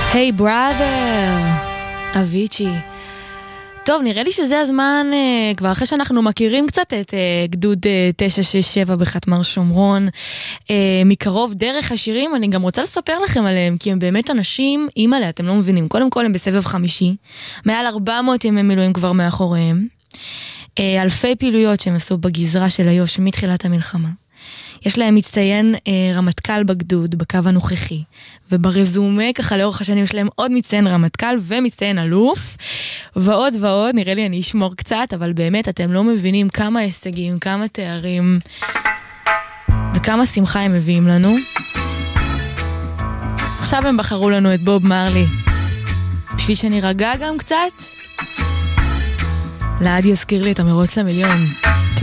היי בראדר, אביצ'י. טוב, נראה לי שזה הזמן, כבר אחרי שאנחנו מכירים קצת את גדוד 967 בחטמ"ר שומרון, מקרוב דרך השירים, אני גם רוצה לספר לכם עליהם, כי הם באמת אנשים, אימא'לה, אתם לא מבינים, קודם כל הם בסבב 5, מעל 400 ימי מילואים כבר מאחוריהם, אלפי פעילויות שהם עשו בגזרה של איו"ש מתחילת המלחמה. יש להם מצטיין רמטכ"ל בגדוד, בקו הנוכחי, וברזומה ככה לאורך השנים יש להם עוד מצטיין רמטכ"ל ומצטיין אלוף, ועוד ועוד, נראה לי אני אשמור קצת, אבל באמת אתם לא מבינים כמה הישגים, כמה תארים, וכמה שמחה הם מביאים לנו. עכשיו הם בחרו לנו את בוב מרלי, בשביל שנירגע גם קצת, לעד יזכיר לי את המרוץ למיליון.